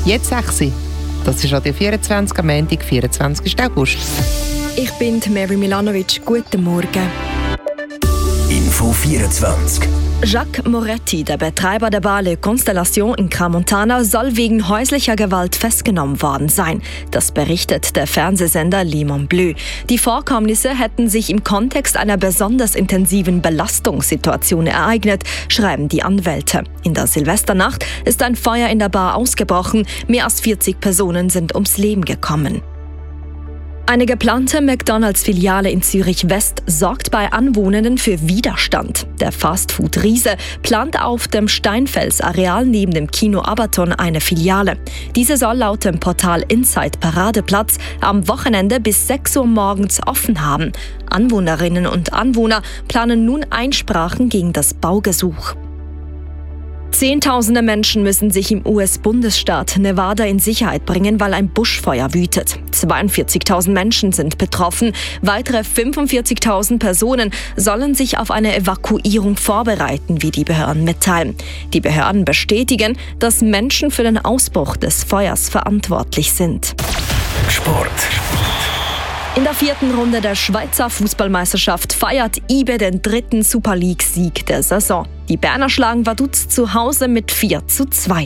Jetzt 6 Uhr. Das ist Radio 24 am Montag, 24. August. Ich bin Mary Milanovic. Guten Morgen. Info 24. Jacques Moretti, der Betreiber der Bar Le Constellation in Crans-Montana, soll wegen häuslicher Gewalt festgenommen worden sein. Das berichtet der Fernsehsender Le Monde Bleu. Die Vorkommnisse hätten sich im Kontext einer besonders intensiven Belastungssituation ereignet, schreiben die Anwälte. In der Silvesternacht ist ein Feuer in der Bar ausgebrochen. Mehr als 40 Personen sind ums Leben gekommen. Eine geplante McDonalds-Filiale in Zürich-West sorgt bei Anwohnenden für Widerstand. Der Fastfood-Riese plant auf dem Steinfels-Areal neben dem Kino Abaton eine Filiale. Diese soll laut dem Portal Inside Paradeplatz am Wochenende bis 6 Uhr morgens offen haben. Anwohnerinnen und Anwohner planen nun Einsprachen gegen das Baugesuch. Zehntausende Menschen müssen sich im US-Bundesstaat Nevada in Sicherheit bringen, weil ein Buschfeuer wütet. 42.000 Menschen sind betroffen. Weitere 45.000 Personen sollen sich auf eine Evakuierung vorbereiten, wie die Behörden mitteilen. Die Behörden bestätigen, dass Menschen für den Ausbruch des Feuers verantwortlich sind. Sport. In der 4. Runde der Schweizer Fußballmeisterschaft feiert IBE den 3. Super League-Sieg der Saison. Die Berner schlagen Vaduz zu Hause mit 4:2.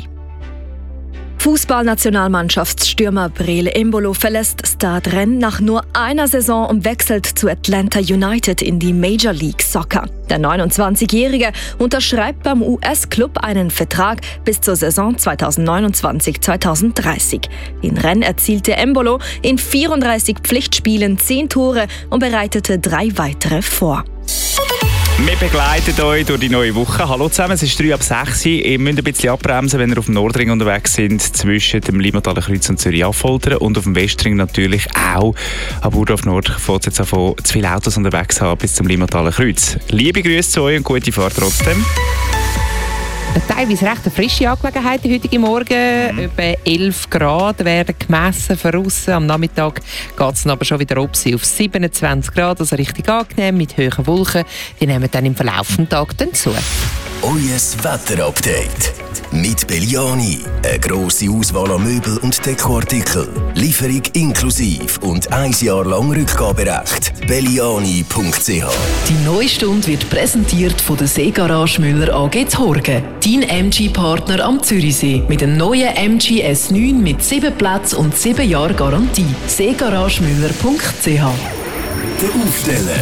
Fußballnationalmannschaftsstürmer Breel Embolo verlässt Stade Rennes nach nur einer Saison und wechselt zu Atlanta United in die Major League Soccer. Der 29-Jährige unterschreibt beim US-Club einen Vertrag bis zur Saison 2029-2030. In Rennes erzielte Embolo in 34 Pflichtspielen 10 Tore und bereitete 3 weitere vor. Wir begleiten euch durch die neue Woche. Hallo zusammen, es ist 3:06 Uhr. Ihr müsst ein bisschen abbremsen, wenn ihr auf dem Nordring unterwegs sind, zwischen dem Limmathaler Kreuz und Zürich-Affoltern. Und auf dem Westring natürlich auch. Ab Burdorf Nord fängt es jetzt an, zu viele Autos unterwegs haben bis zum Limmathaler Kreuz. Liebe Grüße zu euch und gute Fahrt trotzdem. Eine teilweise recht frische Angelegenheit heute Morgen. Etwa 11 Grad werden gemessen von aussen. Am Nachmittag geht es aber schon wieder auf 27 Grad, also richtig angenehm mit hohen Wolken. Die nehmen dann im verlaufenden Tag dann zu. Euer Wetterupdate mit Belliani. Eine grosse Auswahl an Möbel und Dekoartikeln. Lieferung inklusiv und 1 Jahr lang Rückgaberecht. Belliani.ch. Die neue Stunde wird präsentiert von der Seegarage Müller AG Horgen. Dein MG-Partner am Zürichsee. Mit dem neuen MG S9 mit 7 Plätzen und 7 Jahre Garantie. Seegaragemüller.ch. Der Aufsteller.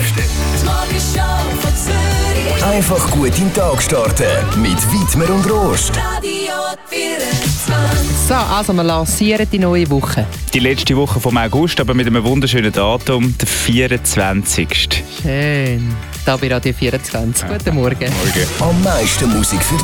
Einfach gut in den Tag starten mit Widmer und Rost. So, also wir lancieren die neue Woche. Die letzte Woche vom August, aber mit einem wunderschönen Datum, der 24. Schön. Da bei Radio 24. Guten Morgen. Am meisten Musik für